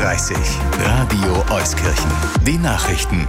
6:30 Uhr. Radio Euskirchen. Die Nachrichten.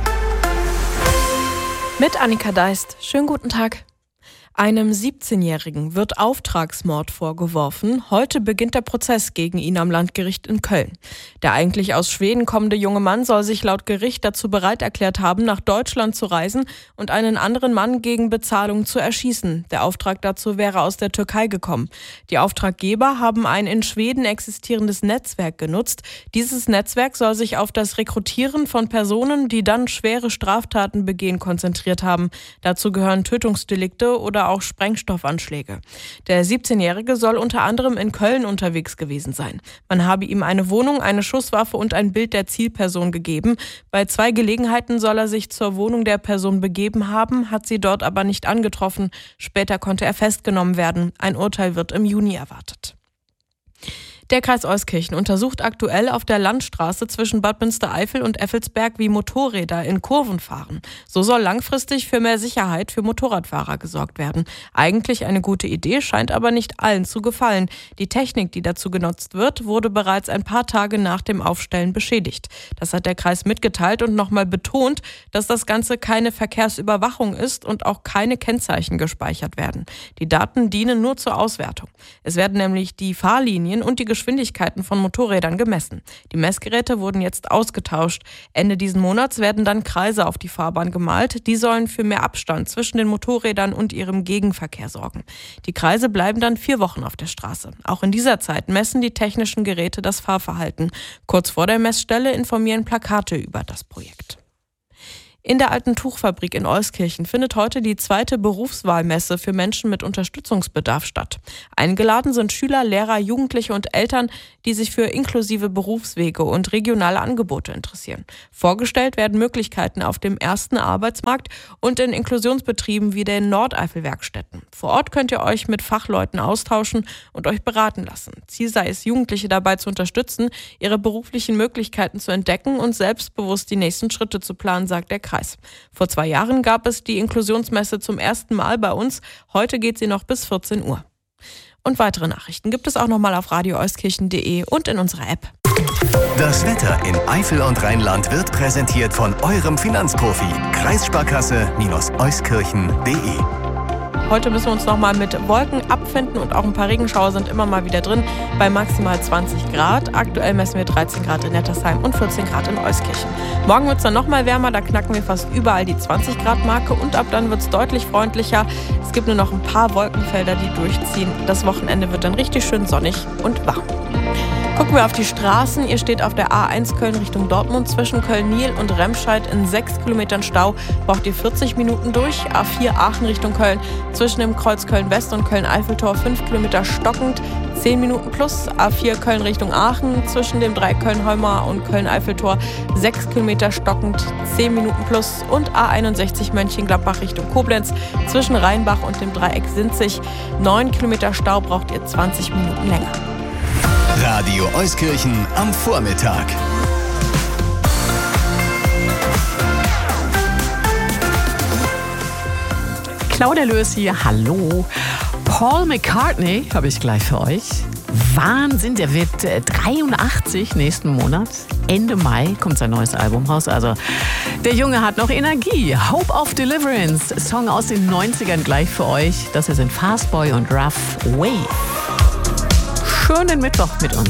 Mit Annika Deist. Schönen guten Tag. Einem 17-Jährigen wird Auftragsmord vorgeworfen. Heute beginnt der Prozess gegen ihn am Landgericht in Köln. Der eigentlich aus Schweden kommende junge Mann soll sich laut Gericht dazu bereit erklärt haben, nach Deutschland zu reisen und einen anderen Mann gegen Bezahlung zu erschießen. Der Auftrag dazu wäre aus der Türkei gekommen. Die Auftraggeber haben ein in Schweden existierendes Netzwerk genutzt. Dieses Netzwerk soll sich auf das Rekrutieren von Personen, die dann schwere Straftaten begehen, konzentriert haben. Dazu gehören Tötungsdelikte oder auch Sprengstoffanschläge. Der 17-Jährige soll unter anderem in Köln unterwegs gewesen sein. Man habe ihm eine Wohnung, eine Schusswaffe und ein Bild der Zielperson gegeben. Bei 2 Gelegenheiten soll er sich zur Wohnung der Person begeben haben, hat sie dort aber nicht angetroffen. Später konnte er festgenommen werden. Ein Urteil wird im Juni erwartet. Der Kreis Euskirchen untersucht aktuell auf der Landstraße zwischen Bad Münstereifel und Effelsberg, wie Motorräder in Kurven fahren. So soll langfristig für mehr Sicherheit für Motorradfahrer gesorgt werden. Eigentlich eine gute Idee, scheint aber nicht allen zu gefallen. Die Technik, die dazu genutzt wird, wurde bereits ein paar Tage nach dem Aufstellen beschädigt. Das hat der Kreis mitgeteilt und nochmal betont, dass das Ganze keine Verkehrsüberwachung ist und auch keine Kennzeichen gespeichert werden. Die Daten dienen nur zur Auswertung. Es werden nämlich die Fahrlinien und die Geschwindigkeiten von Motorrädern gemessen. Die Messgeräte wurden jetzt ausgetauscht. Ende diesen Monats werden dann Kreise auf die Fahrbahn gemalt. Die sollen für mehr Abstand zwischen den Motorrädern und ihrem Gegenverkehr sorgen. Die Kreise bleiben dann 4 Wochen auf der Straße. Auch in dieser Zeit messen die technischen Geräte das Fahrverhalten. Kurz vor der Messstelle informieren Plakate über das Projekt. In der Alten Tuchfabrik in Euskirchen findet heute die 2. Berufswahlmesse für Menschen mit Unterstützungsbedarf statt. Eingeladen sind Schüler, Lehrer, Jugendliche und Eltern, die sich für inklusive Berufswege und regionale Angebote interessieren. Vorgestellt werden Möglichkeiten auf dem ersten Arbeitsmarkt und in Inklusionsbetrieben wie den Nordeifelwerkstätten. Vor Ort könnt ihr euch mit Fachleuten austauschen und euch beraten lassen. Ziel sei es, Jugendliche dabei zu unterstützen, ihre beruflichen Möglichkeiten zu entdecken und selbstbewusst die nächsten Schritte zu planen, sagt der Kreis. Vor 2 Jahren gab es die Inklusionsmesse zum ersten Mal bei uns. Heute geht sie noch bis 14 Uhr. Und weitere Nachrichten gibt es auch nochmal auf radioeuskirchen.de und in unserer App. Das Wetter in Eifel und Rheinland wird präsentiert von eurem Finanzprofi. Kreissparkasse-Euskirchen.de. Heute müssen wir uns nochmal mit Wolken abfinden und auch ein paar Regenschauer sind immer mal wieder drin bei maximal 20 Grad. Aktuell messen wir 13 Grad in Nettersheim und 14 Grad in Euskirchen. Morgen wird es dann nochmal wärmer, da knacken wir fast überall die 20 Grad Marke und ab dann wird es deutlich freundlicher. Es gibt nur noch ein paar Wolkenfelder, die durchziehen. Das Wochenende wird dann richtig schön sonnig und warm. Gucken wir auf die Straßen. Ihr steht auf der A1 Köln Richtung Dortmund. Zwischen Köln-Niel und Remscheid in 6 Kilometern Stau braucht ihr 40 Minuten durch. A4 Aachen Richtung Köln. Zwischen dem Kreuz Köln-West und Köln-Eiffeltor 5 Kilometer stockend. 10 Minuten plus. A4 Köln Richtung Aachen. Zwischen dem Dreieck Köln-Holmer und Köln-Eiffeltor 6 Kilometer stockend. 10 Minuten plus. Und A61 Mönchengladbach Richtung Koblenz. Zwischen Rheinbach und dem Dreieck Sinzig 9 Kilometer Stau braucht ihr 20 Minuten länger. Radio Euskirchen am Vormittag. Claudia Lös hier, hallo. Paul McCartney habe ich gleich für euch. Wahnsinn, der wird 83 nächsten Monat. Ende Mai kommt sein neues Album raus. Also der Junge hat noch Energie. Hope of Deliverance, Song aus den 90ern gleich für euch. Das hier sind Fastboy und Rough Wave. Schönen Mittwoch mit uns.